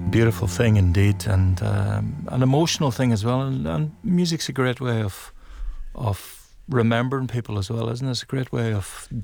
beautiful thing indeed, and an emotional thing as well. And music's a great way of remembering people as well, isn't it? It's a great way of